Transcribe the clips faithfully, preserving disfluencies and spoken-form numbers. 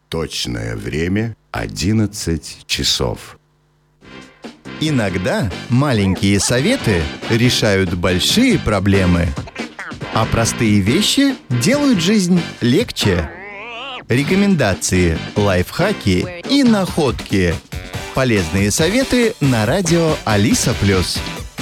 Точное время одиннадцать часов. Иногда маленькие советы решают большие проблемы, а простые вещи делают жизнь легче. Рекомендации, лайфхаки и находки. Полезные советы на радио Алиса Плюс.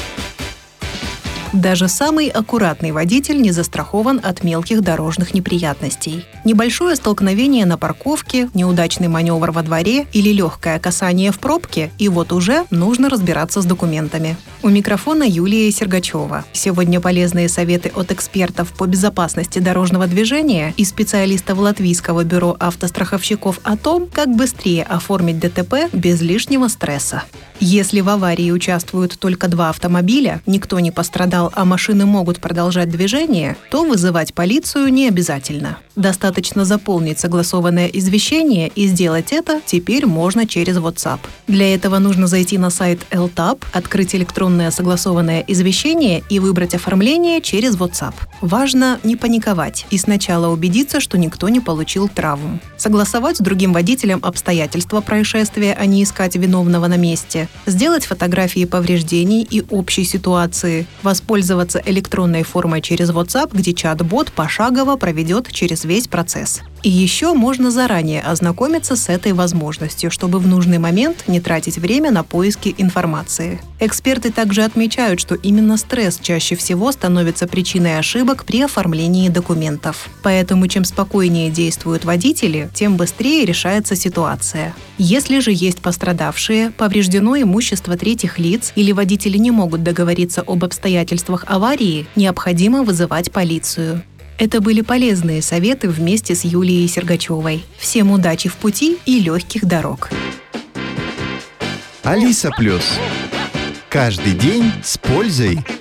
Даже самый аккуратный водитель не застрахован от мелких дорожных неприятностей. Небольшое столкновение на парковке, неудачный маневр во дворе или легкое касание в пробке, и вот уже нужно разбираться с документами. У микрофона Юлия Сергачева. Сегодня полезные советы от экспертов по безопасности дорожного движения и специалистов Латвийского бюро автостраховщиков о том, как быстрее оформить ДТП без лишнего стресса. Если в аварии участвуют только два автомобиля, никто не пострадал, а машины могут продолжать движение, то вызывать полицию не обязательно. Достаточно заполнить согласованное извещение, и сделать это теперь можно через WhatsApp. Для этого нужно зайти на сайт эл тап, открыть электронное согласованное извещение и выбрать оформление через WhatsApp. Важно не паниковать и сначала убедиться, что никто не получил травм. Согласовать с другим водителем обстоятельства происшествия, а не искать виновного на месте. Сделать фотографии повреждений и общей ситуации. Воспользоваться электронной формой через WhatsApp, где чат-бот пошагово проведет через весь процесс. И еще можно заранее ознакомиться с этой возможностью, чтобы в нужный момент не тратить время на поиски информации. Эксперты также отмечают, что именно стресс чаще всего становится причиной ошибок при оформлении документов. Поэтому чем спокойнее действуют водители, тем быстрее решается ситуация. Если же есть пострадавшие, повреждено имущество третьих лиц или водители не могут договориться об обстоятельствах аварии, необходимо вызывать полицию. Это были полезные советы вместе с Юлией Сергачевой. Всем удачи в пути и легких дорог. Алиса Плюс. Каждый день с пользой.